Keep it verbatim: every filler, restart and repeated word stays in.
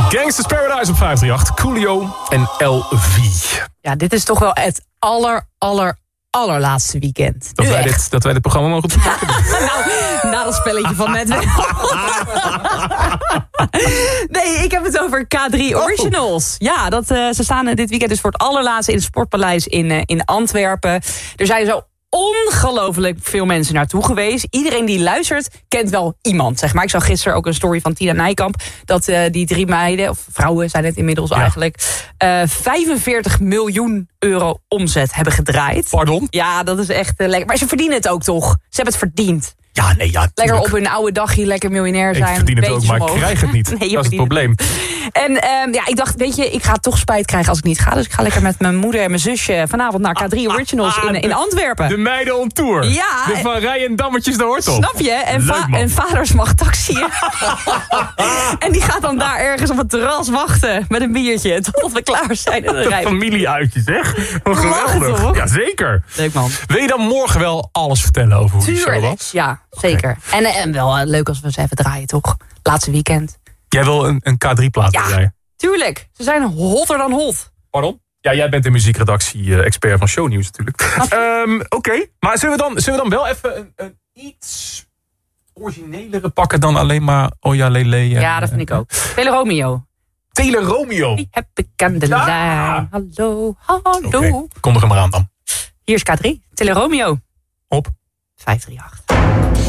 Gangsta's Paradise op vijf drie acht. Coolio en L V. Ja, dit is toch wel het aller, aller, allerlaatste weekend. Dat wij, dit, dat wij dit programma mogen doen. Nou, na dat spelletje van net wel. Nee, ik heb het over K drie Originals. Ja, dat, uh, ze staan dit weekend dus voor het allerlaatste in het Sportpaleis in, uh, in Antwerpen. Er zijn zo ongelooflijk veel mensen naartoe geweest. Iedereen die luistert kent wel iemand, zeg maar. Ik zag gisteren ook een story van Tina Nijkamp, dat uh, die drie meiden, of vrouwen zijn het inmiddels ja. eigenlijk, uh, vijfenveertig miljoen euro omzet hebben gedraaid. Pardon? Ja, dat is echt uh, lekker. Maar ze verdienen het ook toch? Ze hebben het verdiend. Ja, nee, ja, lekker op hun oude dagje, lekker miljonair zijn. Ik verdien het ook, maar ik krijg het niet. Nee, dat is het probleem. Het. En um, ja, ik dacht, weet je, ik ga toch spijt krijgen als ik niet ga. Dus ik ga lekker met mijn moeder en mijn zusje vanavond naar K drie Originals ah, ah, in, in Antwerpen. De meiden on tour. Ja. De Van Rij en Dammetjes de Hortel. Snap je? En, va- Leuk, en vaders mag taxiën. En die gaat dan daar ergens op het terras wachten met een biertje totdat we klaar zijn. En dan rijden. Familieuitje, zeg. Wat geweldig. Jazeker. Leuk, man. Wil je dan morgen wel alles vertellen over hoe Tuurlijk. die show was? Ja, zeker. Okay. En, en wel uh, leuk als we ze even draaien, toch? Laatste weekend. Jij wil een, een K drie plaat ja, jij? Tuurlijk. Ze zijn hotter dan hot. Pardon? Ja, jij bent de muziekredactie-expert van Shownieuws natuurlijk. um, Oké, okay. Maar zullen we, dan, zullen we dan wel even een, een iets originelere pakken dan alleen maar Oja Lele? En, ja, dat vind ik ook. Tele Romeo. Tele Romeo? Die heb ik aan de ja. lijn. Hallo, hallo. Okay. Kom er maar aan dan. Hier is K drie. Tele Romeo. Op? vijf drie acht.